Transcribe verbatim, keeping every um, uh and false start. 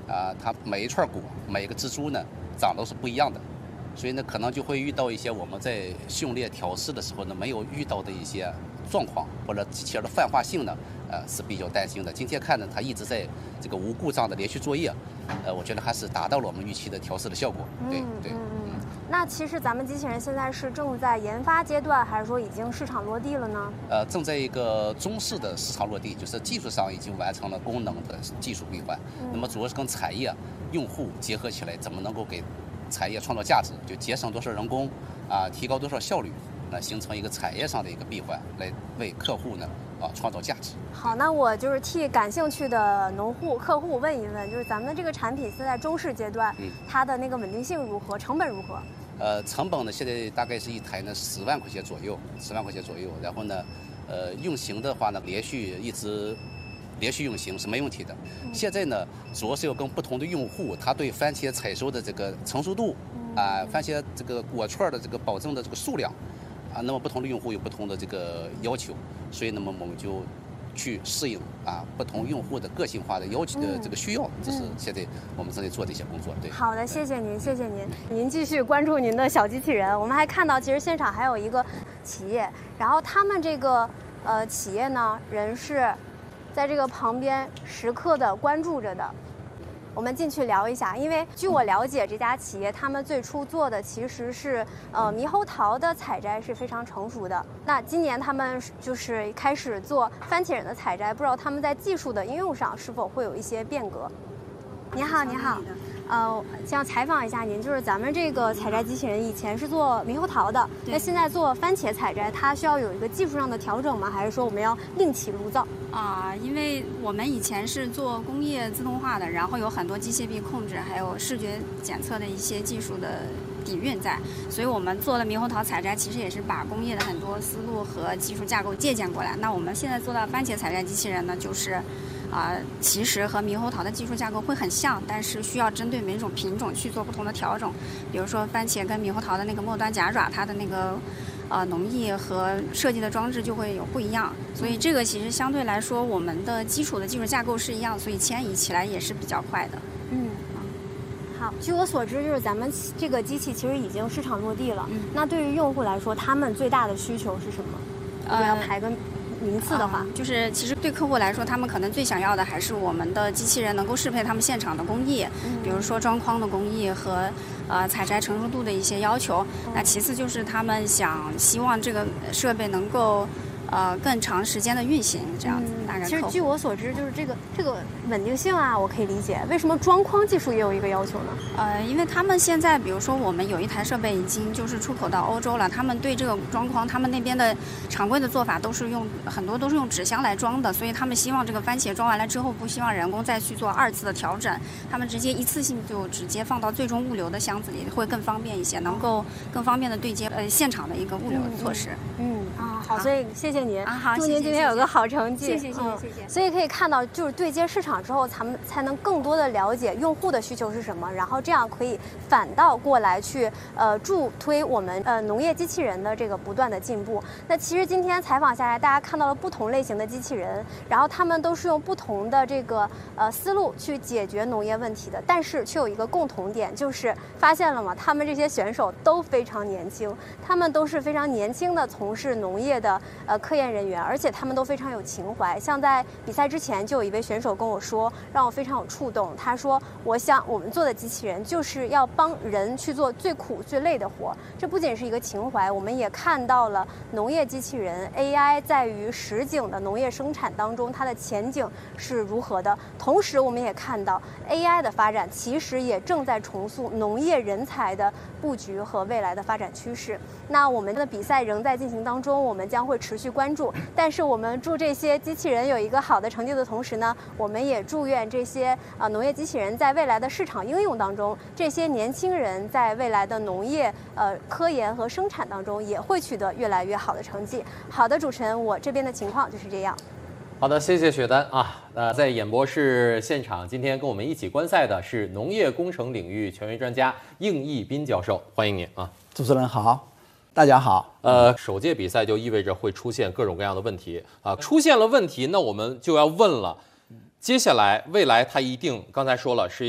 啊，它每一串果、每一个植株呢，长都是不一样的，所以呢，可能就会遇到一些我们在训练调试的时候呢，没有遇到的一些状况，或者机器人的泛化性呢，呃，是比较担心的。今天看呢，它一直在这个无故障的连续作业，呃，我觉得还是达到了我们预期的调试的效果。对对。 嗯嗯嗯。那其实咱们机器人现在是正在研发阶段，还是说已经市场落地了呢？ 呃，正在一个中式的市场落地，就是技术上已经完成了功能的技术规范。嗯、那么主要是跟产业、用户结合起来，怎么能够给产业创造价值，就节省多少人工啊，提高多少效率，那形成一个产业上的一个闭环，来为客户呢啊创造价值。 好，那我就是替感兴趣的农户客户问一问，就是咱们的这个产品现在中试阶段，嗯、它的那个稳定性如何，成本如何？ 呃，成本呢，现在大概是一台呢十万块钱左右，十万块钱左右。然后呢，呃，运行的话呢，连续一直连续运行是没问题的。嗯、现在呢，主要是要跟不同的用户，他对番茄采收的这个成熟度，啊、呃，番茄这个果串的这个保证的这个数量，啊，那么不同的用户有不同的这个要求，所以那么我们就去适应啊不同用户的个性化的要求的这个需要，这是现在我们正在做的一些工作。对， 好的，谢谢您，谢谢您。您继续关注您的小机器人。我们还看到，其实现场还有一个企业，然后他们这个呃企业呢，人是在这个旁边时刻的关注着的。我们进去聊一下，因为据我了解，这家企业他们最初做的其实是呃猕猴桃的采摘是非常成熟的。那今年他们就是开始做番茄仁的采摘，不知道他们在技术的应用上是否会有一些变革。您好，您好，呃，想采访一下您，就是咱们这个采摘机器人以前是做猕猴桃的，那现在做番茄采摘，它需要有一个技术上的调整吗？还是说我们要另起炉灶？ 啊，因为我们以前是做工业自动化的，然后有很多机械臂控制，还有视觉检测的一些技术的底蕴在，所以我们做了猕猴桃采摘，其实也是把工业的很多思路和技术架构借鉴过来。那我们现在做到番茄采摘机器人呢，就是啊、呃，其实和猕猴桃的技术架构会很像，但是需要针对每种品种去做不同的调整。比如说番茄跟猕猴桃的那个末端夹爪，它的那个呃农艺和设计的装置就会有不一样，所以这个其实相对来说，我们的基础的技术架构是一样，所以迁移起来也是比较快的。 嗯。好，据我所知，就是咱们这个机器其实已经市场落地了。嗯。那对于用户来说，他们最大的需求是什么？呃，要排个名次的话、 嗯，就是其实对客户来说，他们可能最想要的还是我们的机器人能够适配他们现场的工艺，嗯、比如说装框的工艺和呃采摘成熟度的一些要求。嗯、那其次就是他们想希望这个设备能够呃更长时间的运行，这样子、嗯、大概。 其实据我所知，就是这个这个稳定性啊，我可以理解。为什么装框技术也有一个要求呢？ 呃，因为他们现在，比如说我们有一台设备已经就是出口到欧洲了，他们对这个装框，他们那边的常规的做法都是用很多都是用纸箱来装的，所以他们希望这个番茄装完了之后，不希望人工再去做二次的调整，他们直接一次性就直接放到最终物流的箱子里，会更方便一些，能够更方便的对接呃现场的一个物流措施。 嗯啊，好，所以谢谢您啊，好， 祝您今天有个好成绩。 谢谢谢谢谢谢。 所以可以看到，就是对接市场之后，咱们才能更多的了解用户的需求是什么，然后这样可以反倒过来去呃助推我们呃农业机器人的这个不断的进步。那其实今天采访下来，大家看到了不同类型的机器人，然后他们都是用不同的这个呃思路去解决农业问题的，但是却有一个共同点，就是发现了吗？他们这些选手都非常年轻，他们都是非常年轻的从事农业的呃科研人员，而且他们都非常有情怀。像在比赛之前，就有一位选手跟我说，让我非常有触动。他说：“我想我们做的机器人就是要帮人去做最苦最累的活。”这不仅是一个情怀，我们也看到了农业机器人 A I 在于实景的农业生产当中它的前景是如何的。同时，我们也看到 A I 的发展其实也正在重塑农业人才的布局和未来的发展趋势。那我们的比赛仍在进行当中，我们将会持续关注。但是我们祝这些机器人有一个好的成绩的同时呢，我们也祝愿这些啊、呃、农业机器人在未来的市场应用当中，这些年轻人在未来的农业呃科研和生产当中也会取得越来越好的成绩。好的，主持人，我这边的情况就是这样。 好的，谢谢雪丹啊。呃，在演播室现场，今天跟我们一起观赛的是农业工程领域权威专家应义斌教授，欢迎您啊。 主持人好，大家好。 呃，首届比赛就意味着会出现各种各样的问题啊，出现了问题，那我们就要问了，接下来未来它一定刚才说了是。